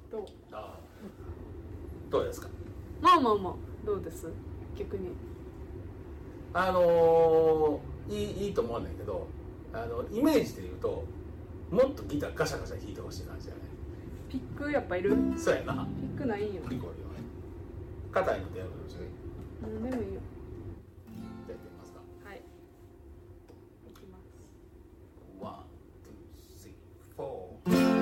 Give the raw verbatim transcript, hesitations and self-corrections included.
どう？ ああ、どうですか？ まあまあまあどうです？逆にあのー、いいいいと思わないけど、あのイメージで言うともっとギターガシャガシャ弾いてほしい感じじゃない？ ピックやっぱいる？ そうやな。 ピックないんよ。 ピコリはね。硬いのでやるんですよ。 なんでもいいよ。